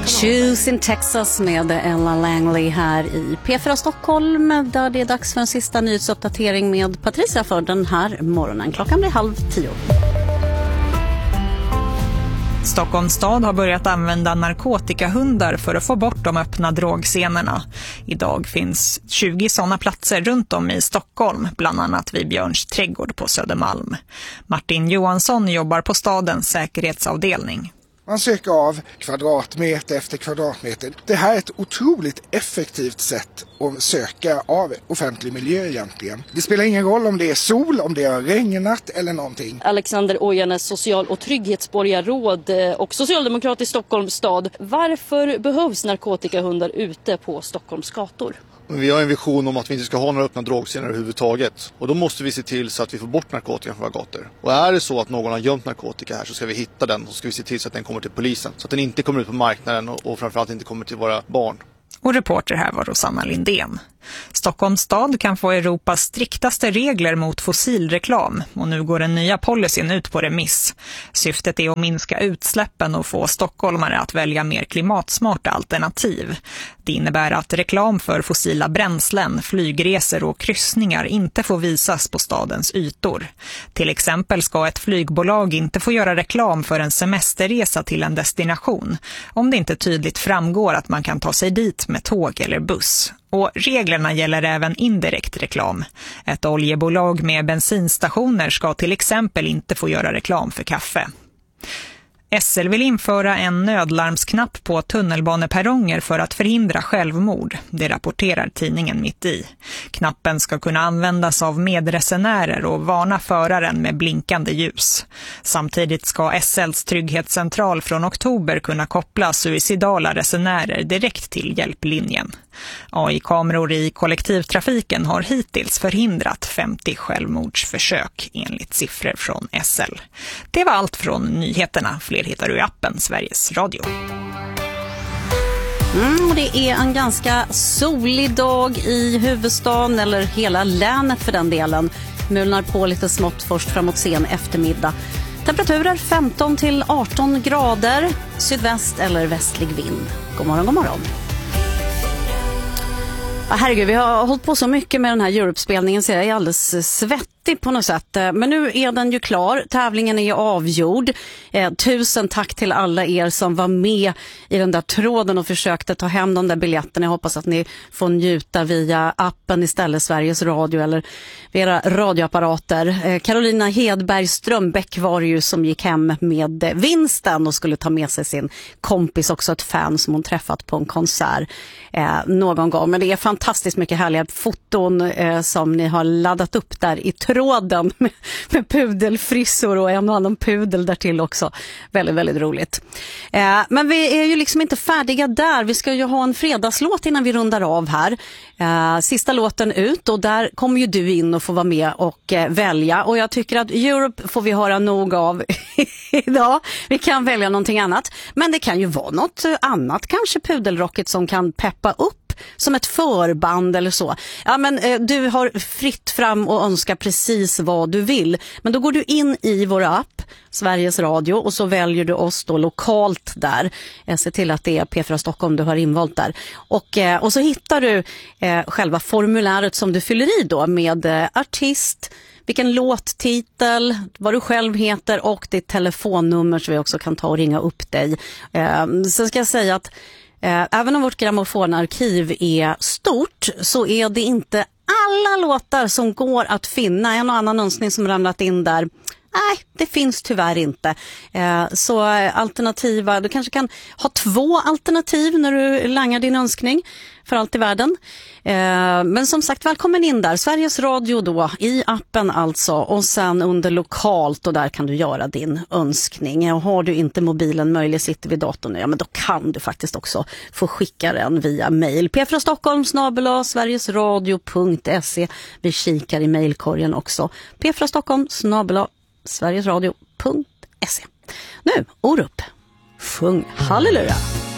Choose in Texas med Ella Langley här i P4 Stockholm, där det är dags för en sista nyhetsuppdatering med Patricia för den här morgonen. Klockan blir 9:30. Stockholms stad har börjat använda narkotikahundar för att få bort de öppna drogscenerna. Idag finns 20 sådana platser runt om i Stockholm, bland annat vid Björns trädgård på Södermalm. Martin Johansson jobbar på stadens säkerhetsavdelning. Man söker av kvadratmeter efter kvadratmeter. Det här är ett otroligt effektivt sätt att söka av offentlig miljö egentligen. Det spelar ingen roll om det är sol, om det har regnat eller någonting. Alexander Ojanes, social- och trygghetsborgarråd och socialdemokrat i Stockholms stad. Varför behövs narkotikahundar ute på Stockholms gator? Vi har en vision om att vi inte ska ha några öppna drogscener överhuvudtaget. Och då måste vi se till så att vi får bort narkotikan från våra gator. Och är det så att någon har gömt narkotika här, så ska vi hitta den och ska vi se till så att den kommer till polisen. Så att den inte kommer ut på marknaden och framförallt inte kommer till våra barn. Och reporter här var Rosanna Lindén. Stockholms stad kan få Europas striktaste regler mot fossilreklam och nu går den nya policyn ut på remiss. Syftet är att minska utsläppen och få stockholmare att välja mer klimatsmarta alternativ. Det innebär att reklam för fossila bränslen, flygresor och kryssningar inte får visas på stadens ytor. Till exempel ska ett flygbolag inte få göra reklam för en semesterresa till en destination om det inte tydligt framgår att man kan ta sig dit med tåg eller buss. Och reglerna gäller även indirekt reklam. Ett oljebolag med bensinstationer ska till exempel inte få göra reklam för kaffe. SL vill införa en nödlarmsknapp på tunnelbaneperronger för att förhindra självmord. Det rapporterar tidningen Mitt i. Knappen ska kunna användas av medresenärer och varna föraren med blinkande ljus. Samtidigt ska SLs trygghetscentral från oktober kunna koppla suicidala resenärer direkt till hjälplinjen. AI-kameror i kollektivtrafiken har hittills förhindrat 50 självmordsförsök enligt siffror från SL. Det var allt från nyheterna. Fler hittar du i appen Sveriges Radio. Det är en ganska solig dag i huvudstaden, eller hela länet för den delen. Mulnar på lite smått först framåt sen eftermiddag. Temperaturer 15 till 18 grader, sydväst eller västlig vind. God morgon, god morgon. Herregud, vi har hållit på så mycket med den här Europe-spelningen så jag är alldeles svettig på något sätt. Men nu är den ju klar. Tävlingen är avgjord. Tusen tack till alla er som var med i den där tråden och försökte ta hem de där biljetterna. Jag hoppas att ni får njuta via appen istället, Sveriges Radio, eller via era radioapparater. Carolina Hedberg Strömbäck var ju som gick hem med vinsten och skulle ta med sig sin kompis, också ett fan som hon träffat på en konsert någon gång. Men det är fantastiskt mycket härliga foton som ni har laddat upp där i tråden med pudelfrissor och en och annan pudel där till också. Väldigt, väldigt roligt. Men vi är ju liksom inte färdiga där. Vi ska ju ha en fredagslåt innan vi rundar av här. Sista låten ut, och där kommer ju du in och får vara med och välja. Och jag tycker att Europe får vi höra nog av idag. Vi kan välja någonting annat. Men det kan ju vara något annat, kanske pudelrocket som kan peppa upp som ett förband eller så. Ja, men du har fritt fram och önska precis vad du vill. Men då går du in i vår app Sveriges Radio och så väljer du oss då lokalt där. Se till att det är P4 Stockholm du har invalt där. Och så hittar du själva formuläret som du fyller i då med artist, vilken låttitel, vad du själv heter och ditt telefonnummer så vi också kan ta och ringa upp dig. Sen ska jag säga att även om vårt grammofonarkiv är stort så är det inte alla låtar som går att finna. En och annan önskning som ramlat in där, nej, det finns tyvärr inte. Så alternativa, du kanske kan ha 2 alternativ när du langar din önskning för allt i världen. Men som sagt, välkommen in där. Sveriges Radio då, i appen alltså. Och sen under lokalt, och där kan du göra din önskning. Och har du inte mobilen möjlig, sitter vid datorn, ja men då kan du faktiskt också få skicka den via mail. p4stockholm@sverigesradio.se. Vi kikar i mailkorgen också. p4stockholm@sverigesradio.se. Nu, Orup. Sjung halleluja!